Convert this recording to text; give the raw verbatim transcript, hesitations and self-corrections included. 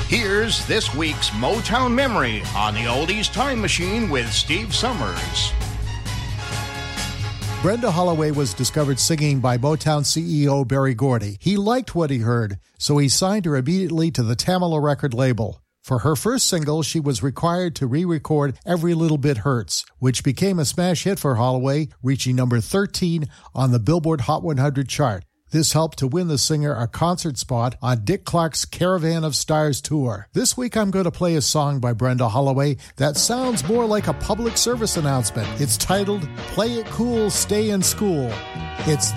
Here's this week's Motown Memory on the Oldies Time Machine with Steve Summers. Brenda Holloway was discovered singing by Motown C E O Berry Gordy. He liked what he heard, so he signed her immediately to the Tamala record label. For her first single, she was required to re-record Every Little Bit Hurts, which became a smash hit for Holloway, reaching number thirteen on the Billboard Hot one hundred chart. This helped to win the singer a concert spot on Dick Clark's Caravan of Stars tour. This week I'm going to play a song by Brenda Holloway that sounds more like a public service announcement. It's titled, Play It Cool, Stay in School. It's